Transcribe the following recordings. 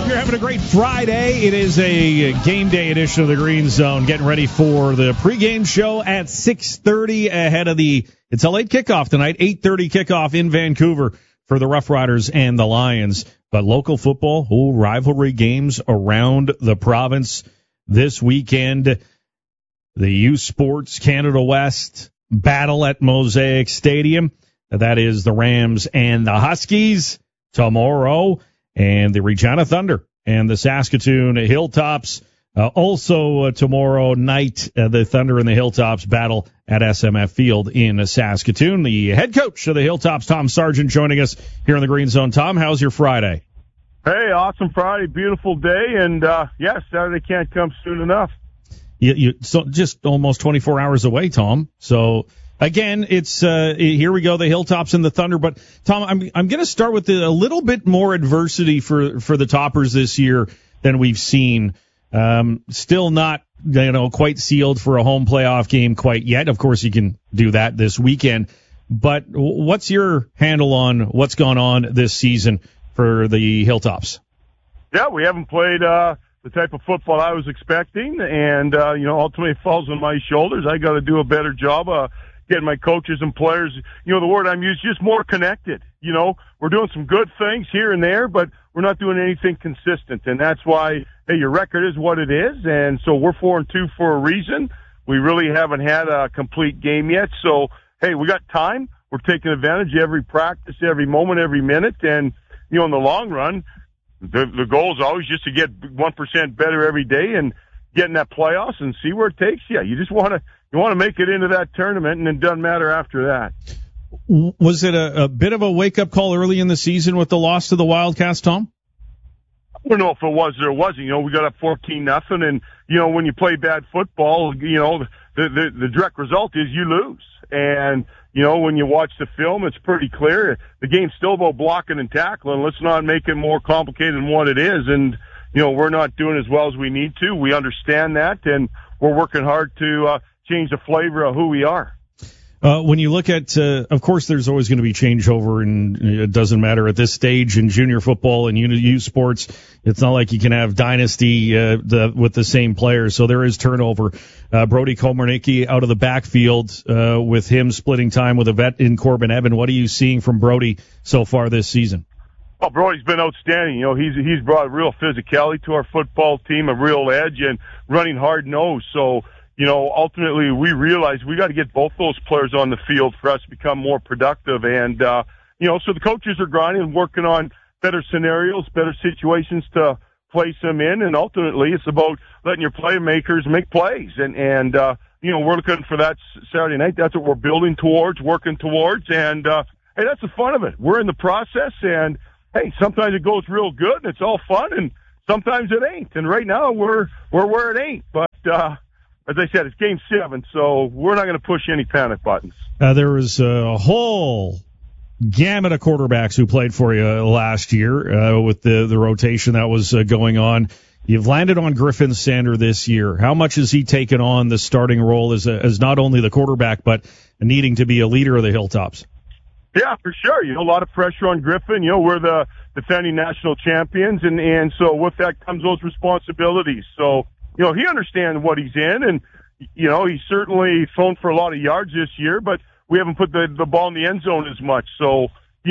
Hope you're having a great Friday. It is a game day edition of the Green Zone. Getting ready for the pregame show at 6:30 ahead of it's a late kickoff tonight, 8:30 kickoff in Vancouver for the Rough Riders and the Lions. But local football, rivalry games around the province this weekend. The U Sports Canada West battle at Mosaic Stadium. That is the Rams and the Huskies tomorrow. And the Regina Thunder and the Saskatoon Hilltops. Also tomorrow night, the Thunder and the Hilltops battle at SMF Field in Saskatoon. The head coach of the Hilltops, Tom Sargent, joining us here in the Green Zone. Tom, how's your Friday? Hey, awesome Friday, beautiful day, and Saturday can't come soon enough. So just almost 24 hours away, Tom. So again, it's here we go, the Hilltops and the Thunder. But Tom, I'm going to start with a little bit more adversity for the Toppers this year than we've seen. Still not quite sealed for a home playoff game quite yet. Of course, you can do that this weekend. But what's your handle on what's gone on this season for the Hilltops? Yeah, we haven't played the type of football I was expecting, and ultimately it falls on my shoulders. I got to do a better job getting my coaches and players, the word I'm using, just more connected. We're doing some good things here and there, but we're not doing anything consistent. And that's why, hey, your record is what it is. And so we're 4-2 for a reason. We really haven't had a complete game yet. So, hey, we got time. We're taking advantage of every practice, every moment, every minute. And, in the long run, the goal is always just to get 1% better every day and get in that playoffs and see where it takes you. You just want to make it into that tournament, and it doesn't matter after that. Was it a bit of a wake-up call early in the season with the loss to the Wildcats, Tom? I don't know if it was or it wasn't. We got up 14-0, and, when you play bad football, the direct result is you lose. And, when you watch the film, it's pretty clear. The game's still about blocking and tackling. Let's not make it more complicated than what it is. And, we're not doing as well as we need to. We understand that, and we're working hard to change the flavor of who we are. When you look at, of course, there's always going to be changeover, and it doesn't matter at this stage in junior football and U sports. It's not like you can have dynasty with the same players, so there is turnover. Brody Komarnicki out of the backfield with him splitting time with a vet in Corbin Evan. What are you seeing from Brody so far this season? Well, Brody's been outstanding. He's brought real physicality to our football team, a real edge, and running hard nose. So, ultimately we realized we got to get both those players on the field for us to become more productive. And, so the coaches are grinding and working on better scenarios, better situations to place them in. And ultimately it's about letting your playmakers make plays. And we're looking for that Saturday night. That's what we're building towards, working towards. And, hey, that's the fun of it. We're in the process, and hey, sometimes it goes real good and it's all fun, and sometimes it ain't. And right now we're where it ain't. But, as I said, it's Game 7, so we're not going to push any panic buttons. There was a whole gamut of quarterbacks who played for you last year with the rotation that was going on. You've landed on Griffin Sander this year. How much has he taken on the starting role as not only the quarterback, but needing to be a leader of the Hilltops? Yeah, for sure. A lot of pressure on Griffin. We're the defending national champions, and so with that comes those responsibilities. So, he understands what he's in, and, he's certainly thrown for a lot of yards this year, but we haven't put the ball in the end zone as much. So,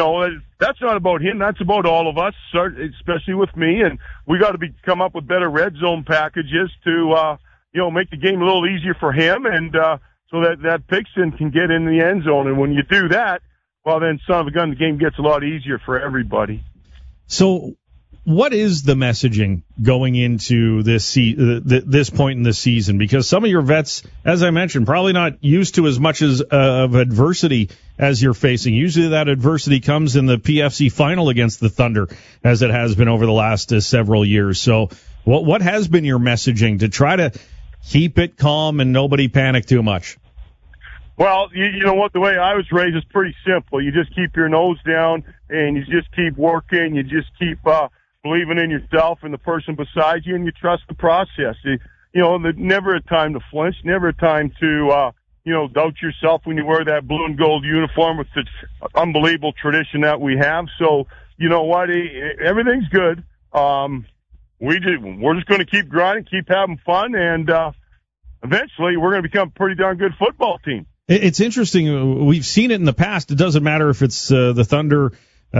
that's not about him. That's about all of us, especially with me, and we got to come up with better red zone packages to, make the game a little easier for him, and so that Pixon can get in the end zone. And when you do that, well, then, son of a gun, the game gets a lot easier for everybody. So what is the messaging going into this point in the season? Because some of your vets, as I mentioned, probably not used to as much of adversity as you're facing. Usually that adversity comes in the PFC final against the Thunder, as it has been over the last several years. So what has been your messaging to try to keep it calm and nobody panic too much? Well, you know what? The way I was raised is pretty simple. You just keep your nose down, and you just keep working. You just keep believing in yourself and the person beside you, and you trust the process. Never a time to flinch, never a time to, doubt yourself when you wear that blue and gold uniform with the unbelievable tradition that we have. So, you know what? Everything's good. we're just going to keep grinding, keep having fun, and eventually we're going to become a pretty darn good football team. It's interesting. We've seen it in the past. It doesn't matter if it's the Thunder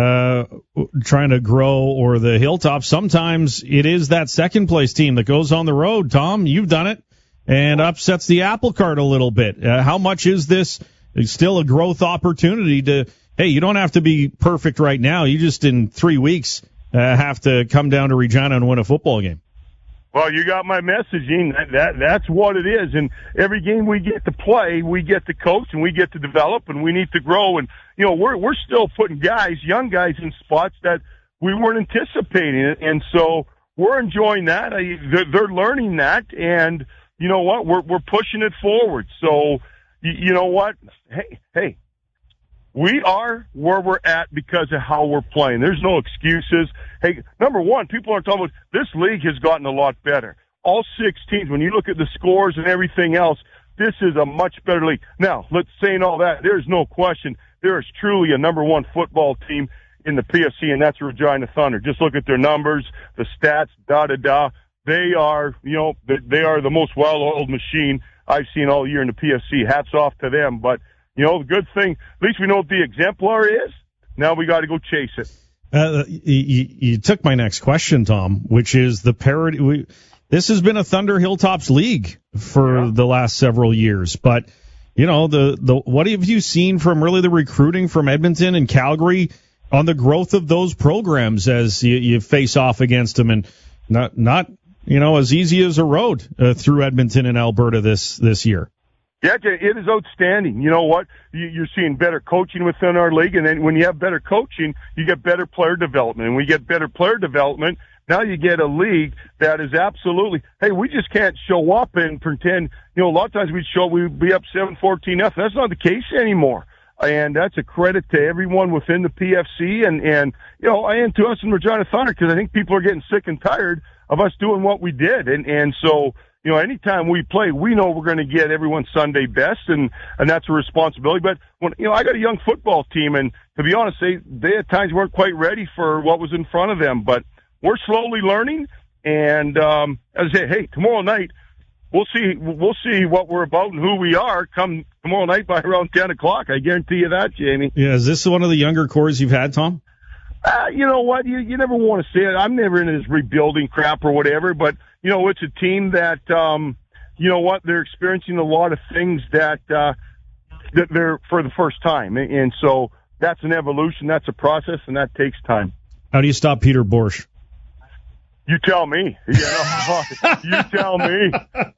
trying to grow or the Hilltops. Sometimes it is that second place team that goes on the road. Tom, you've done it and upsets the apple cart a little bit. How much is this still a growth opportunity to, hey, you don't have to be perfect right now. You just in 3 weeks have to come down to Regina and win a football game. Well, you got my messaging. That's what it is. And every game we get to play, we get to coach and we get to develop and we need to grow. And, we're still putting young guys in spots that we weren't anticipating. And so we're enjoying that. They're learning that. And you know what? We're pushing it forward. So, you know what? Hey, we are where we're at because of how we're playing. There's no excuses. Hey, number one, people are talking about this league has gotten a lot better. All 6 teams, when you look at the scores and everything else, this is a much better league. Now, let's say all that. There's no question. There is truly a number one football team in the PFC, and that's Regina Thunder. Just look at their numbers, the stats, da-da-da. They are, they are the most well-oiled machine I've seen all year in the PFC. Hats off to them. But, the good thing, at least we know what the exemplar is. Now we got to go chase it. You took my next question, Tom, which is the parity. This has been a Thunder Hilltops league for the last several years, but what have you seen from really the recruiting from Edmonton and Calgary on the growth of those programs as you face off against them, and not as easy as a road through Edmonton and Alberta this year? Yeah, it is outstanding. You know what? You're seeing better coaching within our league, and then when you have better coaching, you get better player development. And when you get better player development, now you get a league that is absolutely, hey, we just can't show up and pretend, a lot of times we'd be up 7-14 nothing. That's not the case anymore. And that's a credit to everyone within the PFC and to us in Regina Thunder, because I think people are getting sick and tired of us doing what we did. And so, anytime we play, we know we're going to get everyone's Sunday best, and that's a responsibility. But when, I got a young football team, and to be honest, they at times weren't quite ready for what was in front of them, but we're slowly learning. And, as I say, hey, tomorrow night, we'll see what we're about and who we are come tomorrow night by around 10 o'clock. I guarantee you that, Jamie. Yeah. Is this one of the younger cores you've had, Tom? You know what? You never want to say it. I'm never in this rebuilding crap or whatever, but, it's a team that, they're experiencing a lot of things that they're for the first time. And so that's an evolution, that's a process, and that takes time. How do you stop Peter Borscht? You tell me. You tell me.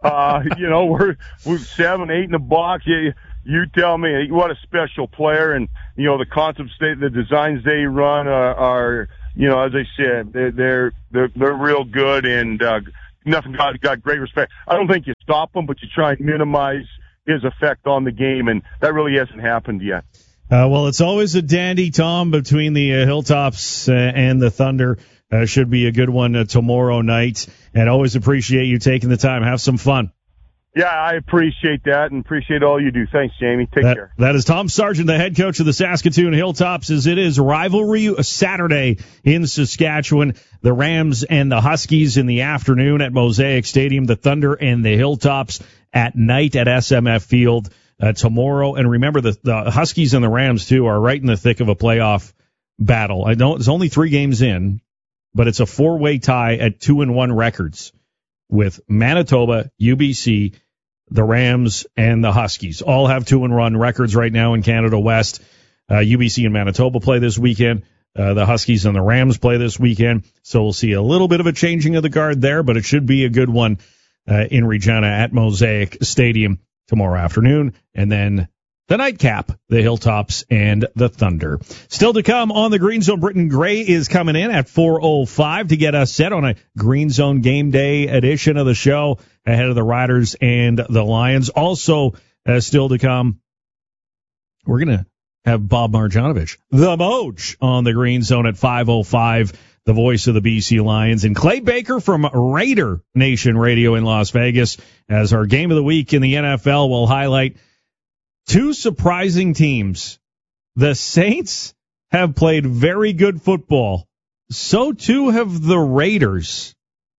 We're 7, 8 in the box. You tell me. What a special player, and the concepts, the designs they run are as I said, they're real good, and nothing got great respect. I don't think you stop him, but you try and minimize his effect on the game, and that really hasn't happened yet. Well, it's always a dandy, Tom, between the Hilltops and the Thunder. Should be a good one tomorrow night, and always appreciate you taking the time. Have some fun. Yeah, I appreciate that and appreciate all you do. Thanks, Jamie. Take care. That is Tom Sargent, the head coach of the Saskatoon Hilltops, as it is rivalry Saturday in Saskatchewan. The Rams and the Huskies in the afternoon at Mosaic Stadium. The Thunder and the Hilltops at night at SMF Field tomorrow. And remember, the Huskies and the Rams, too, are right in the thick of a playoff battle. It's only 3 games in, but it's a 4-way tie at 2-1 records, with Manitoba, UBC, the Rams, and the Huskies. All have 2-1 records right now in Canada West. UBC and Manitoba play this weekend. The Huskies and the Rams play this weekend. So we'll see a little bit of a changing of the guard there, but it should be a good one in Regina at Mosaic Stadium tomorrow afternoon. And then the nightcap, the Hilltops and the Thunder. Still to come on the Green Zone, Britton Gray is coming in at 4:05 to get us set on a Green Zone game day edition of the show ahead of the Riders and the Lions. Also, still to come, we're going to have Bob Marjanovic, the Moj, on the Green Zone at 5:05, the voice of the BC Lions, and Clay Baker from Raider Nation Radio in Las Vegas as our game of the week in the NFL will highlight 2 surprising teams. The Saints have played very good football. So too have the Raiders.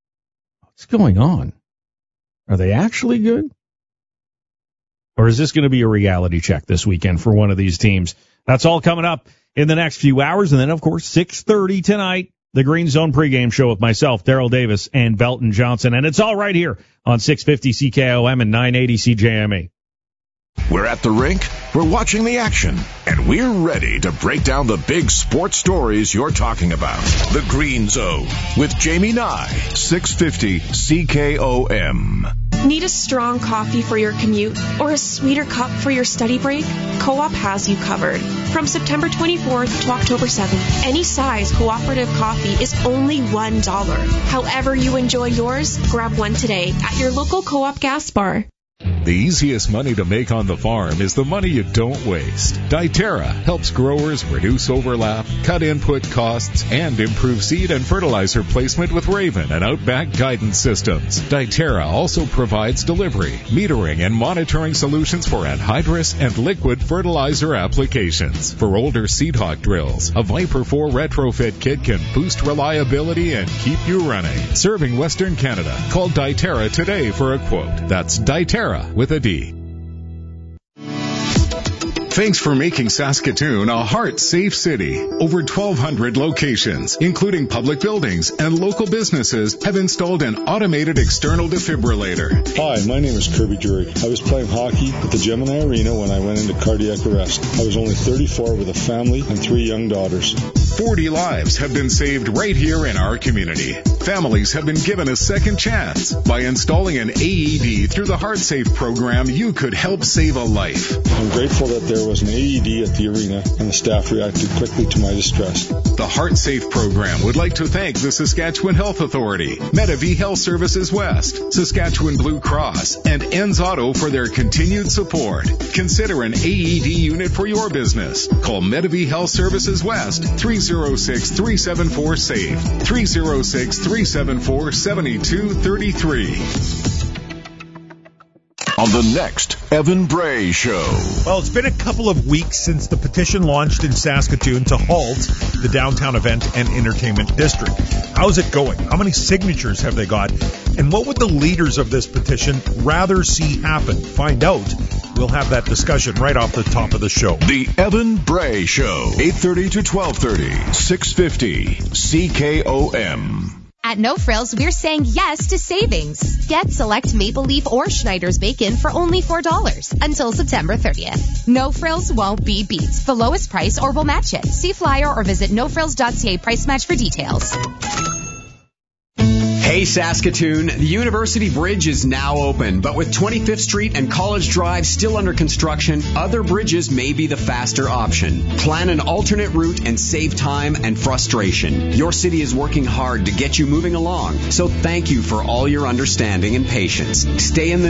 What's going on? Are they actually good? Or is this going to be a reality check this weekend for one of these teams? That's all coming up in the next few hours. And then, of course, 6:30 tonight, the Green Zone pregame show with myself, Darryl Davis, and Belton Johnson. And it's all right here on 650 CKOM and 980 CJME. We're at the rink, we're watching the action, and we're ready to break down the big sports stories you're talking about. The Green Zone with Jamie Nye, 650 CKOM. Need a strong coffee for your commute or a sweeter cup for your study break? Co-op has you covered. From September 24th to October 7th, any size cooperative coffee is only $1. However you enjoy yours, grab one today at your local Co-op gas bar. The easiest money to make on the farm is the money you don't waste. Diterra helps growers reduce overlap, cut input costs, and improve seed and fertilizer placement with Raven and Outback guidance systems. Diterra also provides delivery, metering, and monitoring solutions for anhydrous and liquid fertilizer applications. For older seed hawk drills, a Viper 4 retrofit kit can boost reliability and keep you running. Serving Western Canada, call Diterra today for a quote. That's Diterra with a D. Thanks for making Saskatoon a heart-safe city. Over 1,200 locations, including public buildings and local businesses, have installed an automated external defibrillator. Hi, my name is Kirby Drury. I was playing hockey at the Gemini Arena when I went into cardiac arrest. I was only 34 with a family and 3 young daughters. 40 lives have been saved right here in our community. Families have been given a second chance. By installing an AED through the HeartSafe program, you could help save a life. I'm grateful that there was an AED at the arena and the staff reacted quickly to my distress. The HeartSafe program would like to thank the Saskatchewan Health Authority, Medavie Health Services West, Saskatchewan Blue Cross, and Enns Auto for their continued support. Consider an AED unit for your business. Call Medavie Health Services West 306-374-SAFE, 306-374-7233. On the next Evan Bray Show. Well, it's been a couple of weeks since the petition launched in Saskatoon to halt the downtown event and entertainment district. How's it going? How many signatures have they got? And what would the leaders of this petition rather see happen? Find out. We'll have that discussion right off the top of the show. The Evan Bray Show, 8:30 to 12:30, 650 CKOM. At No Frills, we're saying yes to savings. Get select Maple Leaf or Schneider's bacon for only $4 until September 30th. No Frills won't be beat. The lowest price or we'll match it. See flyer or visit nofrills.ca price match for details. Hey Saskatoon, the University Bridge is now open, but with 25th Street and College Drive still under construction, other bridges may be the faster option. Plan an alternate route and save time and frustration. Your city is working hard to get you moving along, so thank you for all your understanding and patience. Stay in the